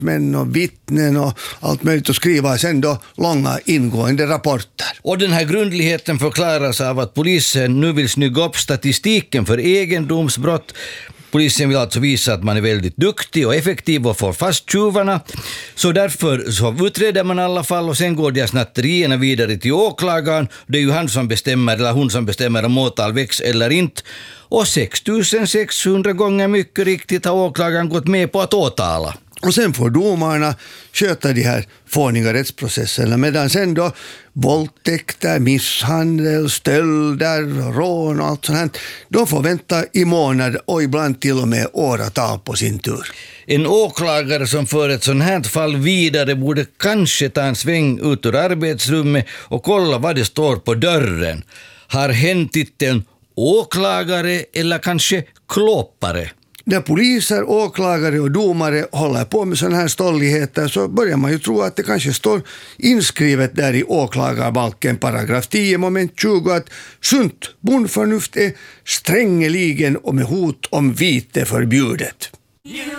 gärningsmän och vittnen och allt möjligt och skriva sen då långa ingående rapporter. Och den här grundligheten förklaras av att polisen nu vill snygga upp statistiken för egendomsbrott. Polisen vill alltså visa att man är väldigt duktig och effektiv och får fast tjuvarna. Så därför så utreder man i alla fall och sen går de snatterierna vidare till åklagaren. Det är ju han som bestämmer eller hon som bestämmer om åtal väcks eller inte. Och 6600 gånger mycket riktigt har åklagaren gått med på att åtala. Och sen får domarna sköta de här fåniga rättsprocesserna medan sen då våldtäkter, misshandel, stölder, rån och allt sånt här, de får vänta i månader och ibland till och med åratal på sin tur. En åklagare som för ett sånt här fall vidare borde kanske ta en sväng ut ur arbetsrummet och kolla vad det står på dörren. Har hen titeln åklagare eller kanske klåpare? När poliser, åklagare och domare håller på med sådana här stolligheter så börjar man ju tro att det kanske står inskrivet där i åklagarbalken paragraf 10 moment 20 att sunt bondförnuft är strängeligen och med hot om vite förbjudet.